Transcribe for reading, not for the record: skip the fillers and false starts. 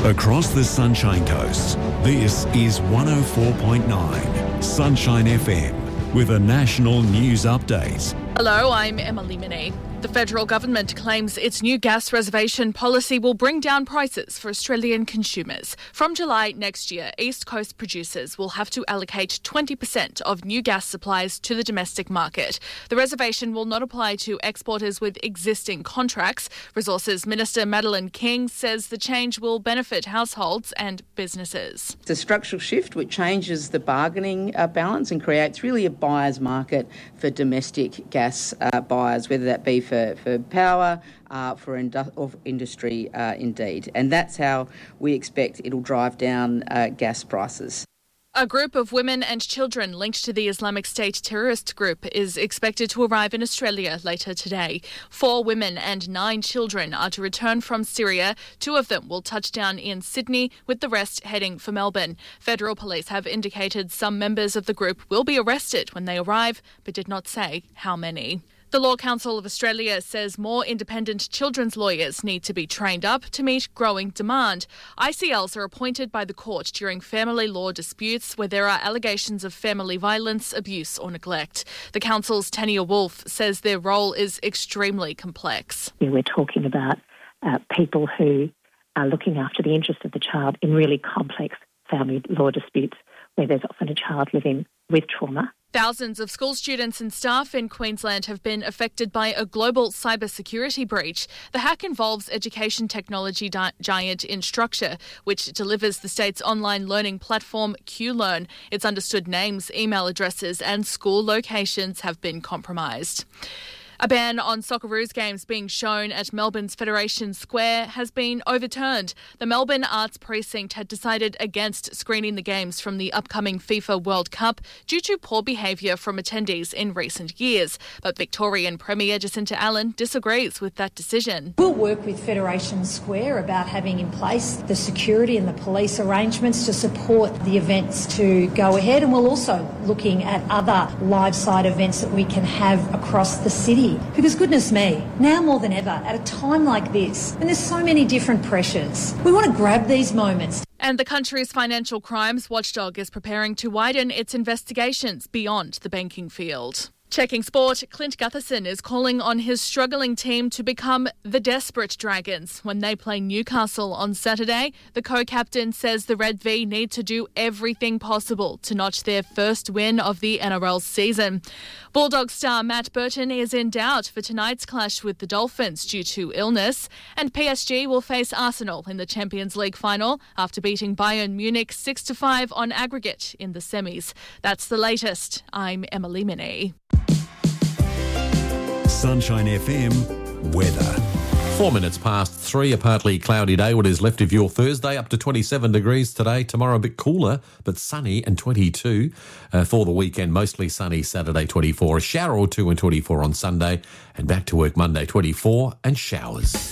Across the Sunshine Coast, this is 104.9 Sunshine FM with a national news update. Hello, I'm Emily Minnie. The federal government claims its new gas reservation policy will bring down prices for Australian consumers. From July next year, East Coast producers will have to allocate 20% of new gas supplies to the domestic market. The reservation will not apply to exporters with existing contracts. Resources Minister Madeleine King says the change will benefit households and businesses. It's a structural shift which changes the bargaining balance and creates really a buyer's market for domestic gas buyers, whether that be for power, for industry indeed. And that's how we expect it'll drive down gas prices. A group of women and children linked to the Islamic State terrorist group is expected to arrive in Australia later today. 4 women and 9 children are to return from Syria. 2 of them will touch down in Sydney, with the rest heading for Melbourne. Federal police have indicated some members of the group will be arrested when they arrive, but did not say how many. The Law Council of Australia says more independent children's lawyers need to be trained up to meet growing demand. ICLs are appointed by the court during family law disputes where there are allegations of family violence, abuse or neglect. The council's Tania Wolfe says their role is extremely complex. We're talking about people who are looking after the interest of the child in really complex family law disputes where there's often a child living with trauma. Thousands of school students and staff in Queensland have been affected by a global cybersecurity breach. The hack involves education technology giant Instructure, which delivers the state's online learning platform QLearn. Its understood names, email addresses and school locations have been compromised. A ban on Socceroos games being shown at Melbourne's Federation Square has been overturned. The Melbourne Arts Precinct had decided against screening the games from the upcoming FIFA World Cup due to poor behaviour from attendees in recent years. But Victorian Premier Jacinta Allen disagrees with that decision. We'll work with Federation Square about having in place the security and the police arrangements to support the events to go ahead, and we're also looking at other live-side events that we can have across the city. Because goodness me, now more than ever, at a time like this, when there's so many different pressures, we want to grab these moments. And the country's financial crimes watchdog is preparing to widen its investigations beyond the banking field. Checking sport, Clint Gutherson is calling on his struggling team to become the Desperate Dragons when they play Newcastle on Saturday. The co-captain says the Red V need to do everything possible to notch their first win of the NRL season. Bulldog star Matt Burton is in doubt for tonight's clash with the Dolphins due to illness. And PSG will face Arsenal in the Champions League final after beating Bayern Munich 6-5 on aggregate in the semis. That's the latest. I'm Emily Minnie. Sunshine FM weather. 4 minutes past 3, a partly cloudy day. What is left of your Thursday, up to 27 degrees today. Tomorrow a bit cooler, but sunny and 22 for the weekend. Mostly sunny Saturday, 24. A shower or two and 24 on Sunday. And back to work Monday, 24 and showers.